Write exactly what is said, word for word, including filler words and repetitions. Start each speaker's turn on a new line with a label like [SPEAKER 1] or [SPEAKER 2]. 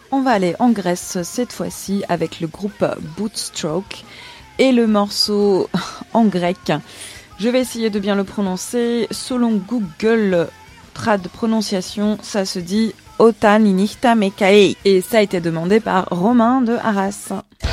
[SPEAKER 1] On va aller en Grèce cette fois-ci avec le groupe Bootstroke et le morceau en grec. Je vais essayer de bien le prononcer. Selon Google Trad prononciation, ça se dit Otan Inichta Mekae. Et ça a été demandé par Romain de Arras.